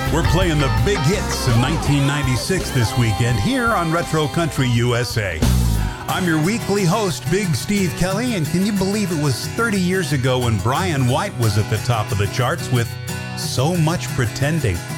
We're playing the big hits of 1996 this weekend here on Retro Country USA. I'm your weekly host, Big Steve Kelly, and can you believe it was 30 years ago when Brian White was at the top of the charts with So Much Pretending?